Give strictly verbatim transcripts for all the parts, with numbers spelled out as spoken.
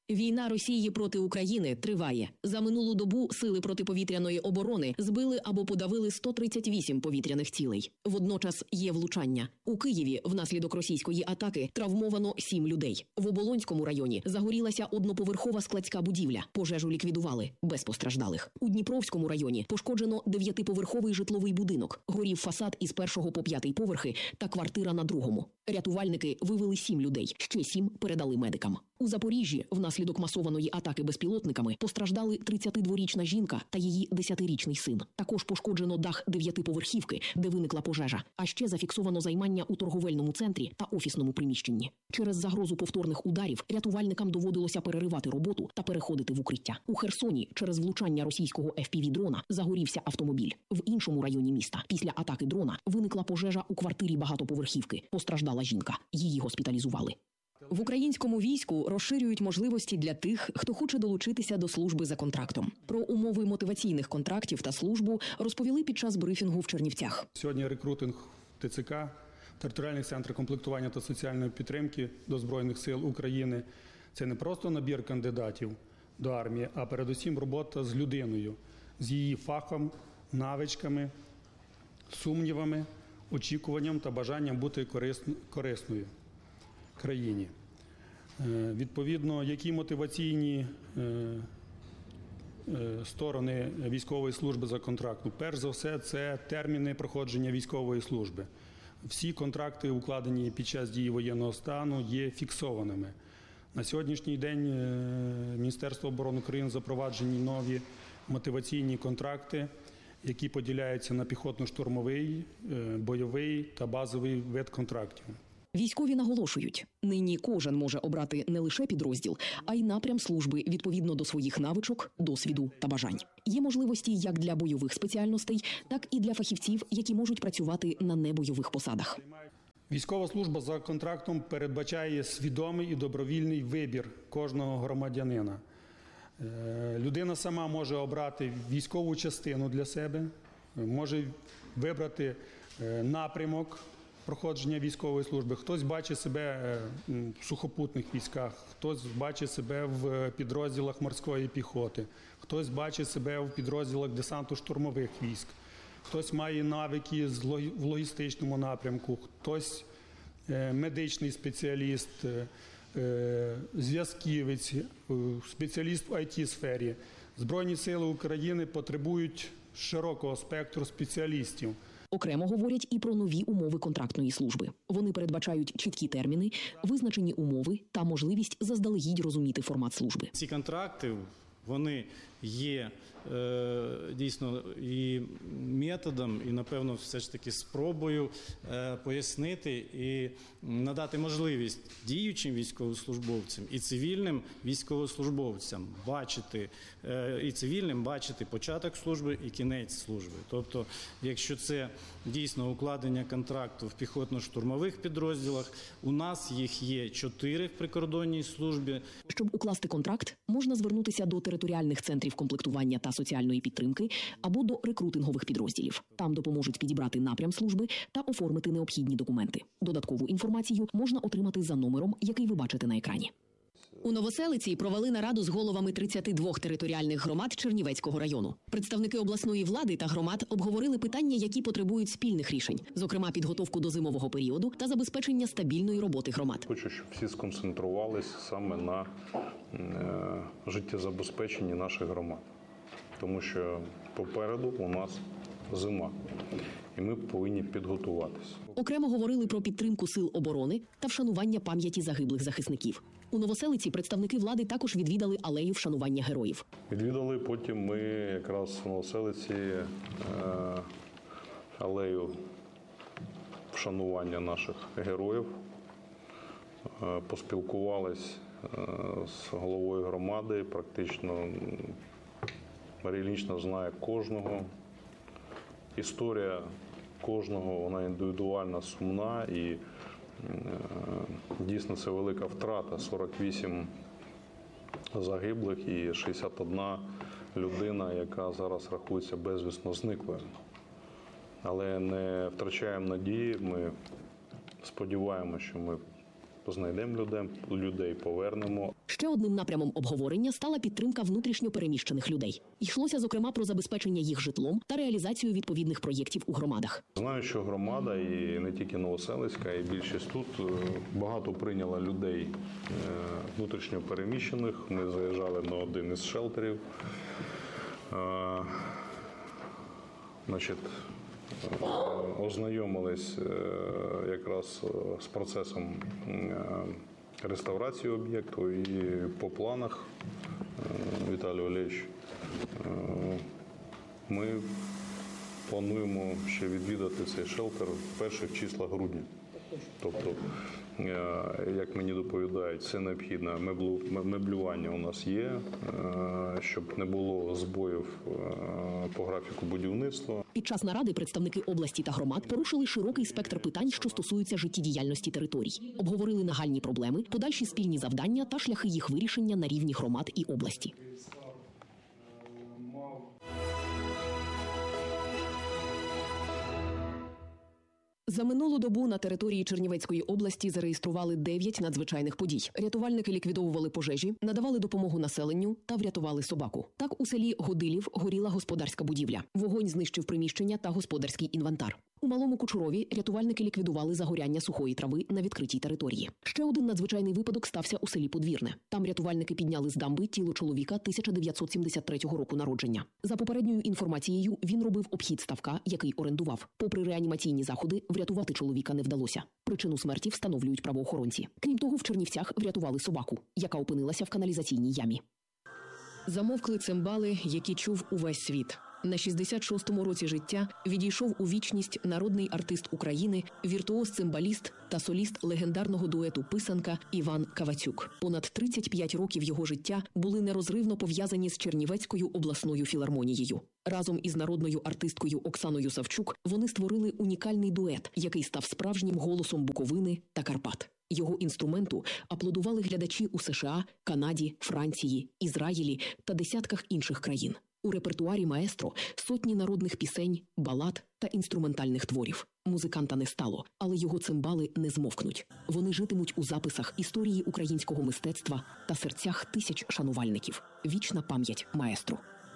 Війна Росії проти України триває. За минулу добу сили протиповітряної оборони збили або подавили сто тридцять вісім повітряних цілей. Водночас є влучання. У Києві внаслідок російської атаки травмовано сім людей. В Оболонському районі загорілася одноповерхова складська будівля. Пожежу ліквідували без постраждалих. У Дніпровському районі пошкоджено дев'ятиповерховий житловий будинок. Горів фасад із першого по п'ятий поверхи та квартира на другому. Рятувальники вивели сім людей, ще сім передали медикам. У Запоріжжі внаслідок масованої атаки безпілотниками постраждали тридцятидворічна жінка та її десятирічний син. Також пошкоджено дах дев'ятиповерхівки, де виникла пожежа. А ще зафіксовано займання у торговельному центрі та офісному приміщенні. Через загрозу повторних ударів рятувальникам доводилося переривати роботу та переходити в укриття. У Херсоні через влучання російського еф пі ві-дрона загорівся автомобіль. В іншому районі міста після атаки дрона виникла пожежа у квартирі багатоповерхівки. Постраждала жінка. Її госпіталізували. В українському війську розширюють можливості для тих, хто хоче долучитися до служби за контрактом. Про умови мотиваційних контрактів та службу розповіли під час брифінгу в Чернівцях. Сьогодні рекрутинг те це ка, територіальних центрів комплектування та соціальної підтримки до Збройних сил України – це не просто набір кандидатів до армії, а передусім робота з людиною, з її фахом, навичками, сумнівами, очікуванням та бажанням бути корисною країні. Відповідно, які мотиваційні сторони військової служби за контрактом? Перш за все, це терміни проходження військової служби. Всі контракти, укладені під час дії воєнного стану, є фіксованими. На сьогоднішній день Міністерство оборони України запроваджені нові мотиваційні контракти, які поділяються на піхотно-штурмовий, бойовий та базовий вид контрактів. Військові наголошують, нині кожен може обрати не лише підрозділ, а й напрям служби відповідно до своїх навичок, досвіду та бажань. Є можливості як для бойових спеціальностей, так і для фахівців, які можуть працювати на небойових посадах. Військова служба за контрактом передбачає свідомий і добровільний вибір кожного громадянина. Людина сама може обрати військову частину для себе, може вибрати напрямок проходження військової служби. Хтось бачить себе в сухопутних військах, хтось бачить себе в підрозділах морської піхоти, хтось бачить себе в підрозділах десантно-штурмових військ, хтось має навики в логістичному напрямку, хтось медичний спеціаліст, зв'язківець, спеціаліст в ай ті-сфері. Збройні сили України потребують широкого спектру спеціалістів. Окремо говорять і про нові умови контрактної служби. Вони передбачають чіткі терміни, визначені умови та можливість заздалегідь розуміти формат служби. Ці контракти, вони є е, дійсно і методом, і, напевно, все ж таки спробою е, пояснити і надати можливість діючим військовослужбовцям і цивільним військовослужбовцям бачити, е, і цивільним бачити початок служби і кінець служби. Тобто, якщо це дійсно укладення контракту в піхотно-штурмових підрозділах, у нас їх є чотири в прикордонній службі. Щоб укласти контракт, можна звернутися до територіальних центрів комплектування та соціальної підтримки або до рекрутингових підрозділів. Там допоможуть підібрати напрям служби та оформити необхідні документи. Додаткову інформацію можна отримати за номером, який ви бачите на екрані. У Новоселиці провели нараду з головами тридцяти двох територіальних громад Чернівецького району. Представники обласної влади та громад обговорили питання, які потребують спільних рішень, зокрема підготовку до зимового періоду та забезпечення стабільної роботи громад. Хочу, щоб всі сконцентрувалися саме на е, життєзабезпеченні наших громад. Тому що попереду у нас зима, і ми повинні підготуватися. Окремо говорили про підтримку сил оборони та вшанування пам'яті загиблих захисників. У Новоселиці представники влади також відвідали алею вшанування героїв. Відвідали, потім ми якраз в Новоселиці е, алею вшанування наших героїв, е, поспілкувались е, з головою громади, практично Марія Іллінічна знає кожного. Історія кожного, вона індивідуальна, сумна і е, дійсно це велика втрата. сорок вісім загиблих і шістдесят одна людина, яка зараз рахується безвісно зниклою. Але не втрачаємо надії, ми сподіваємося, що ми знайдемо людей, людей, повернемо. Ще одним напрямом обговорення стала підтримка внутрішньо переміщених людей. Йшлося, зокрема, про забезпечення їх житлом та реалізацію відповідних проєктів у громадах. Знаю, що громада, і не тільки Новоселицька, і більшість тут багато прийняла людей внутрішньо переміщених. Ми заїжджали на один із шелтерів. Значить, ознайомились якраз з процесом реставрації об'єкту, і по планах, Віталій Олегович, ми плануємо ще відвідати цей шелтер в перших числах грудня. Тобто, як мені доповідають, це необхідне меблювання у нас є, щоб не було збоїв по графіку будівництва. Під час наради представники області та громад порушили широкий спектр питань, що стосуються життєдіяльності територій. Обговорили нагальні проблеми, подальші спільні завдання та шляхи їх вирішення на рівні громад і області. За минулу добу на території Чернівецької області зареєстрували дев'ять надзвичайних подій. Рятувальники ліквідовували пожежі, надавали допомогу населенню та врятували собаку. Так у селі Годилів горіла господарська будівля. Вогонь знищив приміщення та господарський інвентар. У Малому Кучурові рятувальники ліквідували загоряння сухої трави на відкритій території. Ще один надзвичайний випадок стався у селі Подвірне. Там рятувальники підняли з дамби тіло чоловіка тисяча дев'ятсот сімдесят третього року народження. За попередньою інформацією, він робив обхід ставка, який орендував. Попри реанімаційні заходи, врятувати чоловіка не вдалося. Причину смерті встановлюють правоохоронці. Крім того, в Чернівцях врятували собаку, яка опинилася в каналізаційній ямі. Замовкли цимбали, які чув увесь світ. На шістдесят шостому році життя відійшов у вічність народний артист України, віртуоз-цимбаліст та соліст легендарного дуету «Писанка» Іван Кавацюк. Понад тридцять п'ять років його життя були нерозривно пов'язані з Чернівецькою обласною філармонією. Разом із народною артисткою Оксаною Савчук вони створили унікальний дует, який став справжнім голосом Буковини та Карпат. Його інструменту аплодували глядачі у США, Канаді, Франції, Ізраїлі та десятках інших країн. У репертуарі маестро сотні народних пісень, балад та інструментальних творів. Музиканта не стало, але його цимбали не змовкнуть. Вони житимуть у записах історії українського мистецтва та серцях тисяч шанувальників. Вічна пам'ять маестро.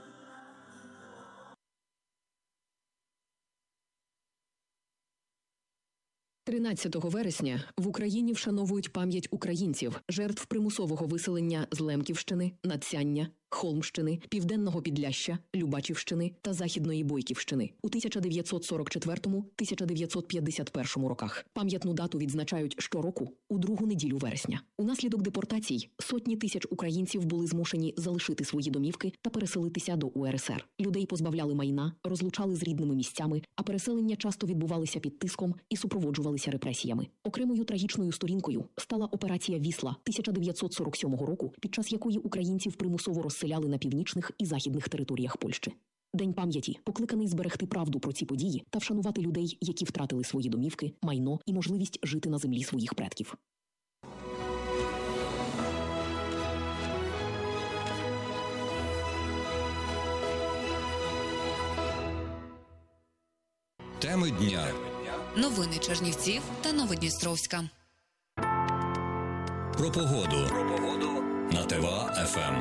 тринадцятого вересня в Україні вшановують пам'ять українців, жертв примусового виселення з Лемківщини, Надсяння, Холмщини, Південного Підляшшя, Любачівщини та Західної Бойківщини у тисяча дев'ятсот сорок четвертому - тисяча дев'ятсот п'ятдесят першому роках. Пам'ятну дату відзначають щороку у другу неділю вересня. Унаслідок депортацій сотні тисяч українців були змушені залишити свої домівки та переселитися до У Ер Ес Ер. Людей позбавляли майна, розлучали з рідними місцями, а переселення часто відбувалися під тиском і супроводжувалися репресіями. Окремою трагічною сторінкою стала операція «Вісла» тисяча дев'ятсот сорок сьомого року, під час якої українців примусово розселяли на північних і західних територіях Польщі. День пам'яті покликаний зберегти правду про ці події та вшанувати людей, які втратили свої домівки, майно і можливість жити на землі своїх предків. Теми дня. Новини Чернівців та Новодністровська. Про погоду. Про погоду на Т В А Еф Ем.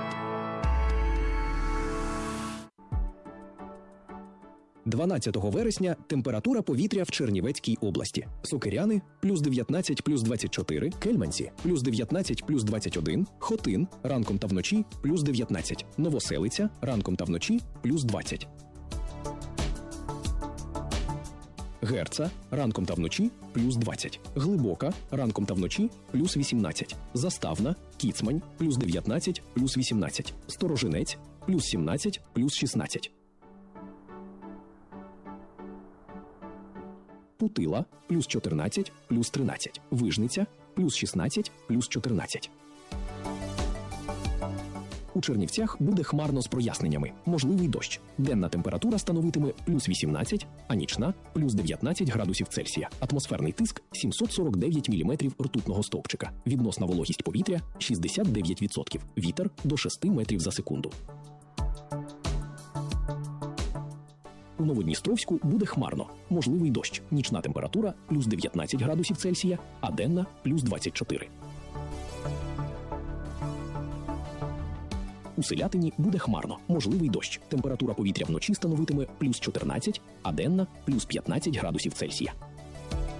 дванадцятого вересня температура повітря в Чернівецькій області. Сокиряни – плюс дев'ятнадцять, плюс двадцять чотири, Кельманці – плюс дев'ятнадцять, плюс двадцять один, Хотин – ранком та вночі – плюс дев'ятнадцять, Новоселиця – ранком та вночі – плюс двадцять. Герца – ранком та вночі – плюс двадцять. Глибока – ранком та вночі – плюс вісімнадцять. Заставна, Кіцмань – плюс дев'ятнадцять, плюс вісімнадцять. Сторожинець – плюс сімнадцять, плюс шістнадцять. Путила – плюс чотирнадцять, плюс тринадцять. Вижниця – плюс шістнадцять, плюс чотирнадцять. У Чернівцях буде хмарно з проясненнями. Можливий дощ. Денна температура становитиме плюс вісімнадцять, а нічна – плюс дев'ятнадцять градусів Цельсія. Атмосферний тиск – сімсот сорок дев'ять міліметрів ртутного стовпчика. Відносна вологість повітря – шістдесят дев'ять відсотків. Вітер – до шести метрів за секунду. У Новодністровську буде хмарно, можливий дощ. Нічна температура – плюс дев'ятнадцять градусів Цельсія, а денна – плюс двадцять чотири. У Селятині буде хмарно, можливий дощ. Температура повітря вночі становитиме плюс чотирнадцять, а денна – плюс п'ятнадцять градусів Цельсія.